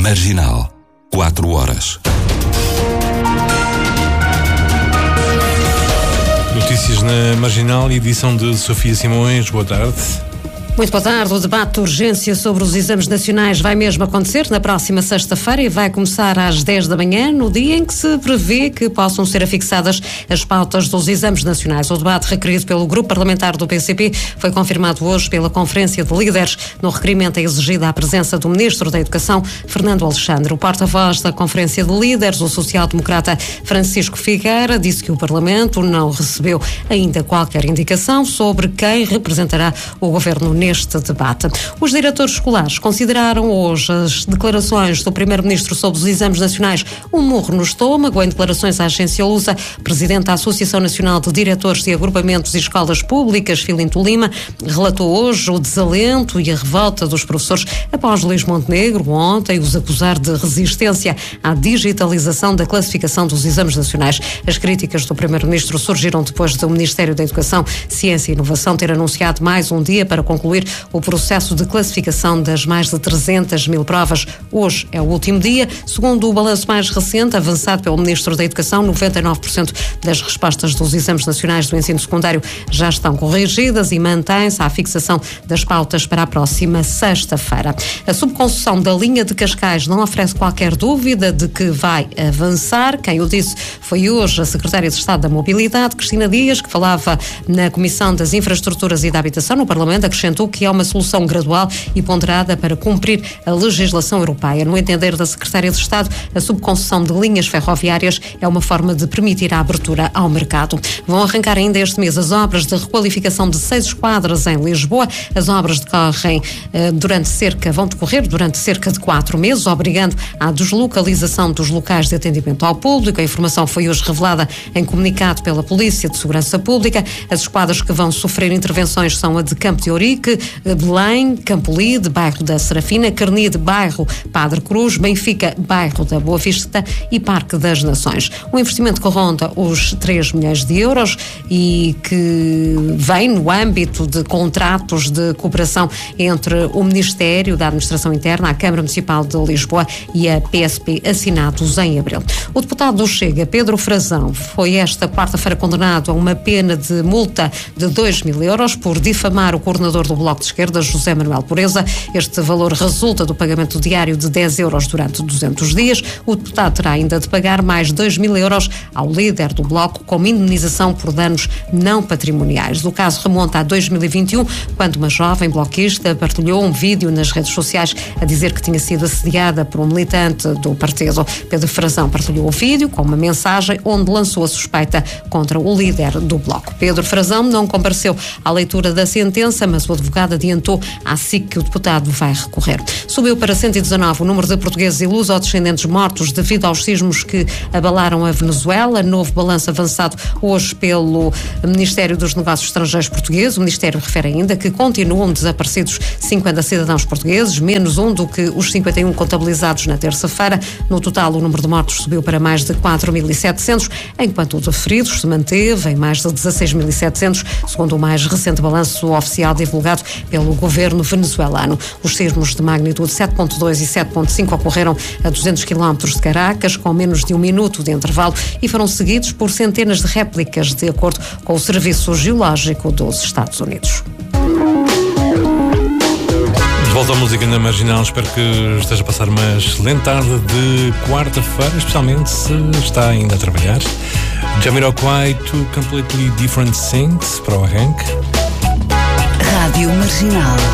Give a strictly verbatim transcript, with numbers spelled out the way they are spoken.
Marginal, quatro horas. Notícias na Marginal, edição de Sofia Simões. Boa tarde. Muito boa tarde. O debate de urgência sobre os exames nacionais vai mesmo acontecer na próxima sexta-feira e vai começar às dez da manhã, no dia em que se prevê que possam ser afixadas as pautas dos exames nacionais. O debate requerido pelo grupo parlamentar do P C P foi confirmado hoje pela Conferência de Líderes. No requerimento é exigida a presença do Ministro da Educação, Fernando Alexandre. O porta-voz da Conferência de Líderes, o social-democrata Francisco Figueira, disse que o Parlamento não recebeu ainda qualquer indicação sobre quem representará o Governo neste debate. Os diretores escolares consideraram hoje as declarações do Primeiro-Ministro sobre os exames nacionais um murro no estômago. Em declarações à agência Lusa, presidente da Associação Nacional de Diretores de Agrupamentos e Escolas Públicas, Filinto Lima, relatou hoje o desalento e a revolta dos professores após Luís Montenegro ontem os acusar de resistência à digitalização da classificação dos exames nacionais. As críticas do Primeiro-Ministro surgiram depois do Ministério da Educação, Ciência e Inovação ter anunciado mais um dia para concluir o processo de classificação das mais de trezentas mil provas. Hoje é o último dia. Segundo o balanço mais recente, avançado pelo Ministro da Educação, noventa e nove por cento das respostas dos exames nacionais do ensino secundário já estão corrigidas e mantém-se a fixação das pautas para a próxima sexta-feira. A subconcessão da linha de Cascais não oferece qualquer dúvida de que vai avançar. Quem o disse foi hoje a Secretária de Estado da Mobilidade, Cristina Dias, que falava na Comissão das Infraestruturas e da Habitação no Parlamento, acrescentou que é uma solução gradual e ponderada para cumprir a legislação europeia. No entender da Secretária de Estado, a subconcessão de linhas ferroviárias é uma forma de permitir a abertura ao mercado. Vão arrancar ainda este mês as obras de requalificação de seis esquadras em Lisboa. As obras decorrem eh, durante cerca, vão decorrer durante cerca de quatro meses, obrigando à deslocalização dos locais de atendimento ao público. A informação foi hoje revelada em comunicado pela Polícia de Segurança Pública. As esquadras que vão sofrer intervenções são a de Campo de Ourique, Belém, Campolide, bairro da Serafina, Carnide, bairro Padre Cruz, Benfica, bairro da Boa Vista e Parque das Nações. Um investimento que ronda os três milhões de euros e que vem no âmbito de contratos de cooperação entre o Ministério da Administração Interna, a Câmara Municipal de Lisboa e a P S P, assinados em abril. O deputado do Chega, Pedro Frazão, foi esta quarta-feira condenado a uma pena de multa de dois mil euros por difamar o coordenador do Bloco de Esquerda, José Manuel Pureza. Este valor resulta do pagamento diário de dez euros durante duzentos dias. O deputado terá ainda de pagar mais dois mil euros ao líder do Bloco como indenização por danos não patrimoniais. O caso remonta a dois mil e vinte e um, quando uma jovem bloquista partilhou um vídeo nas redes sociais a dizer que tinha sido assediada por um militante do partido. Pedro Frazão partilhou o vídeo com uma mensagem onde lançou a suspeita contra o líder do Bloco. Pedro Frazão não compareceu à leitura da sentença, mas o advogado adiantou à S I C que o deputado vai recorrer. Subiu para cento e dezanove o número de portugueses e luso-descendentes mortos devido aos sismos que abalaram a Venezuela. Novo balanço avançado hoje pelo Ministério dos Negócios Estrangeiros português. O Ministério refere ainda que continuam desaparecidos cinquenta cidadãos portugueses, menos um do que os cinquenta e um contabilizados na terça-feira. No total, o número de mortos subiu para mais de quatro mil e setecentos, enquanto o de feridos se manteve em mais de dezasseis mil e setecentos, segundo o mais recente balanço oficial divulgado pelo governo venezuelano. Os sismos de magnitude sete ponto dois e sete ponto cinco ocorreram a duzentos quilómetros de Caracas, com menos de um minuto de intervalo, e foram seguidos por centenas de réplicas, de acordo com o Serviço Geológico dos Estados Unidos. De volta à música na Marginal, espero que esteja a passar uma excelente tarde de quarta-feira, especialmente se está ainda a trabalhar. Jamiroquai, Two Completely Different Things, para o arranque. Rádio Marginal.